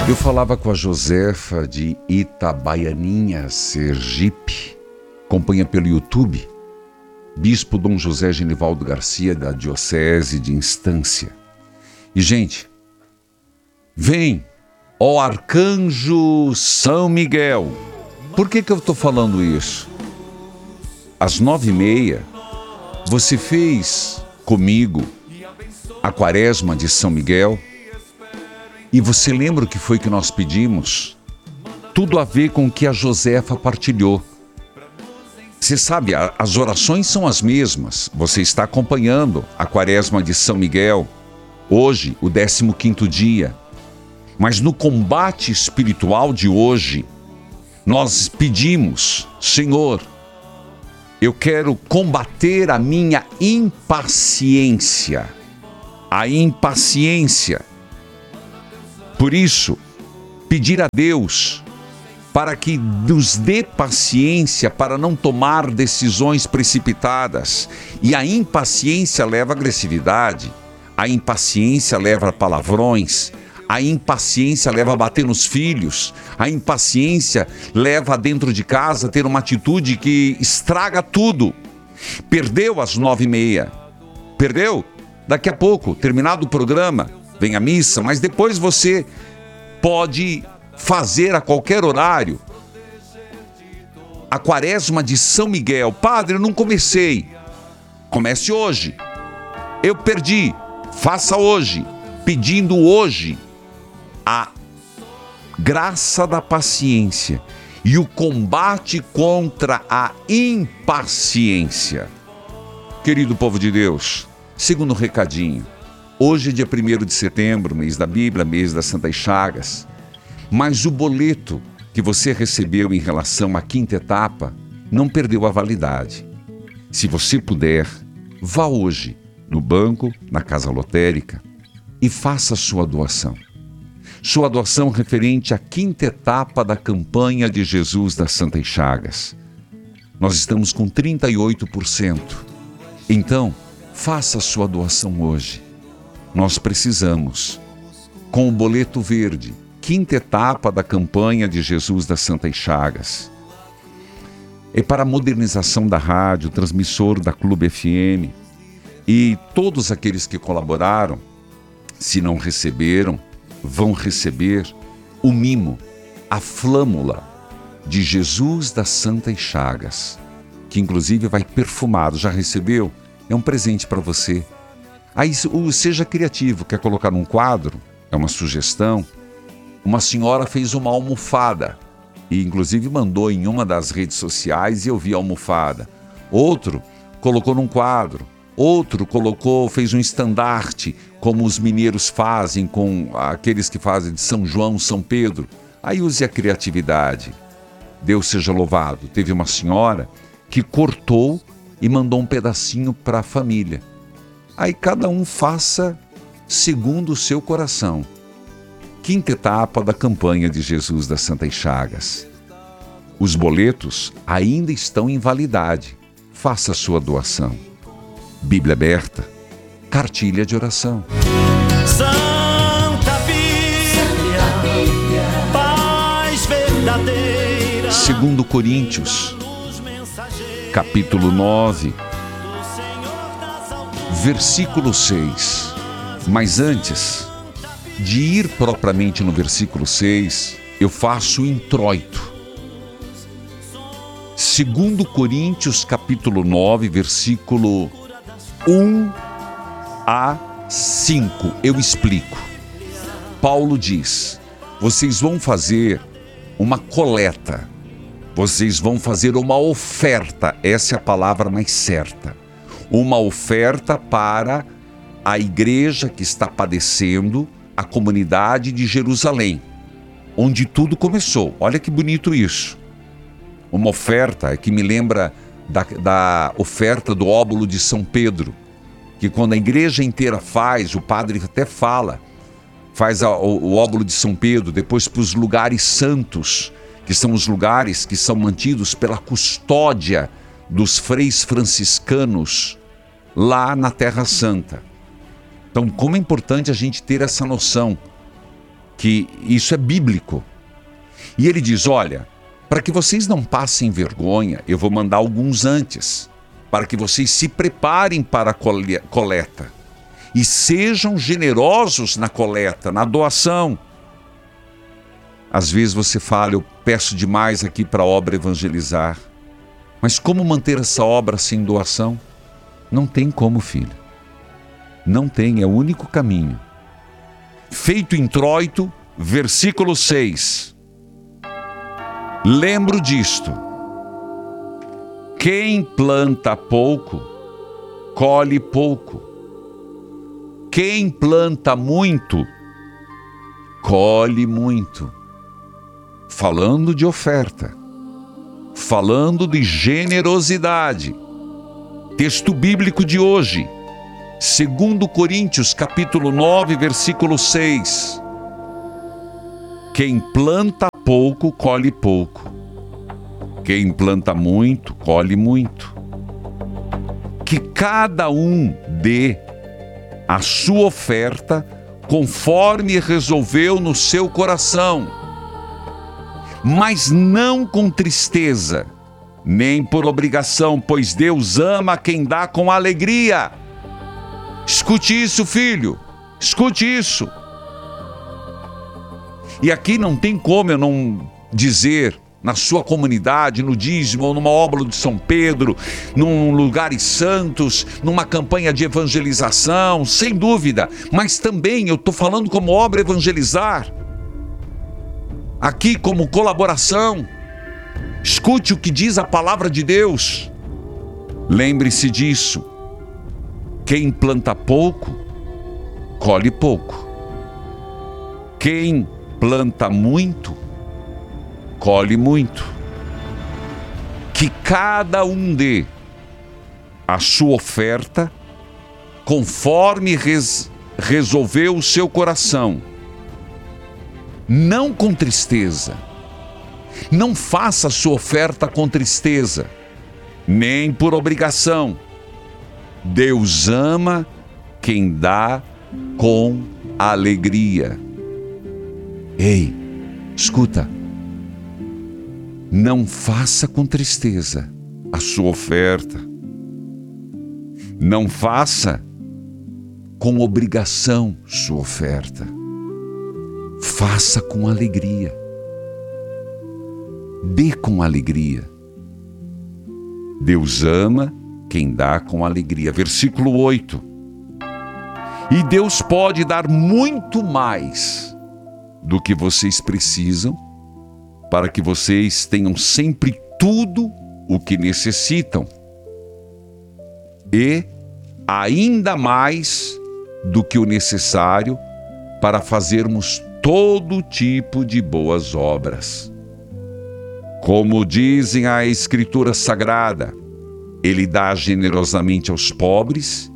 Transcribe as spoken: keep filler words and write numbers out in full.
Eu falava com a Josefa de Itabaianinha, Sergipe, acompanha pelo YouTube, Bispo Dom José Genivaldo Garcia, da Diocese de Instância. E, gente, vem, ó Arcanjo São Miguel. Por que que eu estou falando isso? Às nove e meia, você fez comigo a Quaresma de São Miguel. E você lembra o que foi que nós pedimos? Tudo a ver com o que a Josefa partilhou. Você sabe, a, as orações são as mesmas. Você está acompanhando a Quaresma de São Miguel, hoje, o décimo quinto dia. Mas no combate espiritual de hoje, nós pedimos, Senhor, eu quero combater a minha impaciência. A impaciência. Por isso, pedir a Deus para que nos dê paciência para não tomar decisões precipitadas. E a impaciência leva a agressividade, a impaciência leva a palavrões, a impaciência leva a bater nos filhos, a impaciência leva dentro de casa a ter uma atitude que estraga tudo. Perdeu às nove e meia, perdeu? Daqui a pouco, terminado o programa, vem a missa, mas depois você pode fazer a qualquer horário a Quaresma de São Miguel. Padre, eu não comecei. Comece hoje. Eu perdi. Faça hoje. Pedindo hoje a graça da paciência e o combate contra a impaciência. Querido povo de Deus, segundo recadinho. Hoje é dia primeiro de setembro, mês da Bíblia, mês das Santas Chagas. Mas o boleto que você recebeu em relação à quinta etapa não perdeu a validade. Se você puder, vá hoje no banco, na casa lotérica e faça sua doação. Sua doação referente à quinta etapa da campanha de Jesus das Santas Chagas. Nós estamos com trinta e oito por cento. Então, faça sua doação hoje. Nós precisamos, com o boleto verde, quinta etapa da campanha de Jesus das Santas Chagas. É para a modernização da rádio, transmissor da Clube F M. E todos aqueles que colaboraram, se não receberam, vão receber o mimo, a flâmula de Jesus das Santas Chagas, que inclusive vai perfumado. Já recebeu? É um presente para você. Aí seja criativo, quer colocar num quadro? É uma sugestão. Uma senhora fez uma almofada e inclusive mandou em uma das redes sociais e eu vi a almofada. Outro colocou num quadro. Outro colocou, fez um estandarte, como os mineiros fazem com aqueles que fazem de São João, São Pedro. Aí use a criatividade. Deus seja louvado. Teve uma senhora que cortou e mandou um pedacinho para a família. Aí cada um faça segundo o seu coração. Quinta etapa da campanha de Jesus das Santas Chagas. Os boletos ainda estão em validade. Faça a sua doação. Bíblia aberta, cartilha de oração. Santa Bíblia, paz verdadeira. Segundo Coríntios, capítulo nove, versículo seis. Mas antes de ir propriamente no versículo seis, eu faço o introito. Segundo Coríntios, capítulo nove, versículo um a cinco, eu explico. Paulo diz: vocês vão fazer uma coleta, vocês vão fazer uma oferta, essa é a palavra mais certa, uma oferta para a igreja que está padecendo, a comunidade de Jerusalém, onde tudo começou. Olha que bonito isso. Uma oferta que me lembra da, da oferta do óbolo de São Pedro, que quando a igreja inteira faz, o padre até fala, faz a, o, o óbolo de São Pedro, depois para os lugares santos, que são os lugares que são mantidos pela custódia dos freis franciscanos lá na Terra Santa. Então, como é importante a gente ter essa noção, que isso é bíblico. E ele diz, olha, para que vocês não passem vergonha, eu vou mandar alguns antes, para que vocês se preparem para a coleta e sejam generosos na coleta, na doação. Às vezes você fala, eu peço demais aqui para a obra evangelizar, mas como manter essa obra sem doação? Não tem como, filho. Não tem, é o único caminho. Feito introito, versículo seis. Lembro disto. Quem planta pouco, colhe pouco. Quem planta muito, colhe muito. Falando de oferta, falando de generosidade. Texto bíblico de hoje, segundo Coríntios, capítulo nove, versículo seis. Quem planta pouco, colhe pouco. Quem planta muito, colhe muito. Que cada um dê a sua oferta conforme resolveu no seu coração, mas não com tristeza, nem por obrigação, pois Deus ama quem dá com alegria. Escute isso, filho, escute isso. E aqui não tem como eu não dizer, na sua comunidade, no dízimo, ou numa obra de São Pedro, num lugares santos, numa campanha de evangelização, sem dúvida, mas também eu estou falando como obra evangelizar, aqui como colaboração. Escute o que diz a palavra de Deus. Lembre-se disso. Quem planta pouco, colhe pouco. Quem planta muito, colhe muito. Que cada um dê a sua oferta conforme res, resolveu o seu coração, não com tristeza. Não faça a sua oferta com tristeza, nem por obrigação. Deus ama quem dá com alegria. Ei, escuta. Não faça com tristeza a sua oferta. Não faça com obrigação sua oferta. Faça com alegria. Dê com alegria. Deus ama quem dá com alegria. Versículo oito. E Deus pode dar muito mais do que vocês precisam, para que vocês tenham sempre tudo o que necessitam. E ainda mais do que o necessário para fazermos todo tipo de boas obras. Como dizem a Escritura Sagrada, Ele dá generosamente aos pobres